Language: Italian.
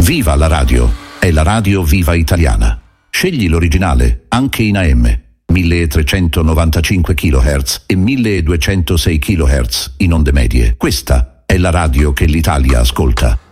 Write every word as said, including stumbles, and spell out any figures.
Viva la radio! È la radio Viva Italiana. Scegli l'originale, anche in A M. milletrecentonovantacinque chilohertz e milleduecentosei chilohertz in onde medie. Questa è la radio che l'Italia ascolta.